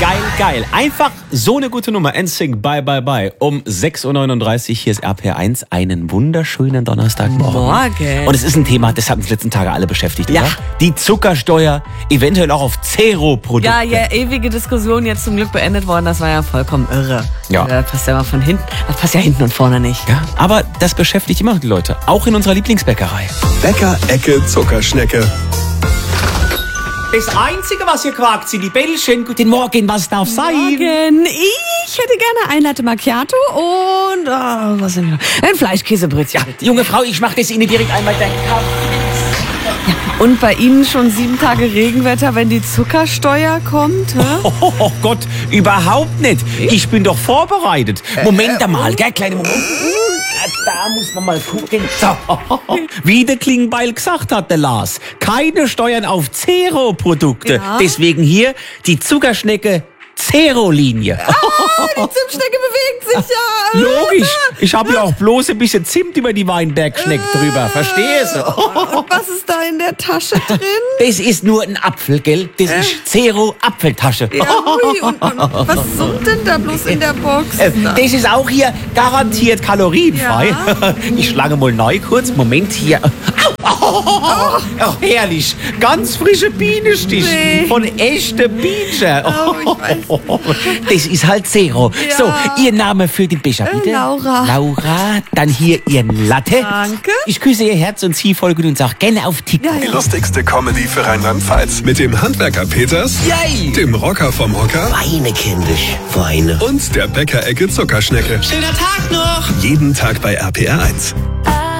Geil. Einfach so eine gute Nummer. NSYNC, Bye, Bye, Bye. Um 6.39 Uhr, hier ist RPR1. Einen wunderschönen Donnerstagmorgen. Morgen. Und es ist ein Thema, das hat uns die letzten Tage alle beschäftigt, Ja. oder? Die Zuckersteuer, eventuell auch auf Zero-Produkte. Ja, ewige Diskussion jetzt zum Glück beendet worden. Das war ja vollkommen irre. Ja. Passt ja mal von hinten. Das passt ja hinten und vorne nicht. Ja, aber das beschäftigt immer noch die Leute. Auch in unserer Lieblingsbäckerei. Bäcker-Ecke Zuckerschnecke. Das Einzige, was hier quakt, sind die Bällchen. Guten Morgen, was darf sein? Morgen. Ich hätte gerne ein Latte Macchiato und was denn noch? Ein Fleischkäsebrötchen. Ja, junge Frau, ich mach das Ihnen direkt einmal deinen Kaffee. Und bei Ihnen schon 7 Tage Regenwetter, wenn die Zuckersteuer kommt? Hä? Oh Gott, überhaupt nicht. Ich bin doch vorbereitet. Moment mal, gell, kleine Moment. Da muss man mal gucken. So. Wie der Klingbeil gesagt hat, der Lars. Keine Steuern auf Zero-Produkte. Ja. Deswegen hier die Zuckerschnecke Zero-Linie. Die Zimtschnecke bewegt sich ja. Logisch. Ich habe ja auch bloß ein bisschen Zimt über die Weinbergschnecke drüber. Verstehst du? Und was ist da in der Tasche drin? Das ist nur ein Apfel, gell? Das ist Zero-Apfeltasche. Ja, ui, und was summt denn da bloß in der Box? Das ist auch hier garantiert kalorienfrei. Ja. Ich schlage mal neu kurz. Moment hier. Au! Oh, herrlich. Ganz frische Bienenstich. Nee. Von echten Bienen. Oh, ich weiß. Das ist halt Zero. Ja. So, Ihr Name für den Becher, bitte? Laura. Laura. Dann hier Ihren Latte. Danke. Ich küsse Ihr Herz und Sie folgen und sag gerne auf TikTok. Die lustigste Comedy für Rheinland-Pfalz. Mit dem Handwerker Peters, Yay! dem Rocker vom Hocker Weine, kindisch, Weine. und der Bäcker-Ecke Zuckerschnecke. Schöner Tag noch! Jeden Tag bei RPR1.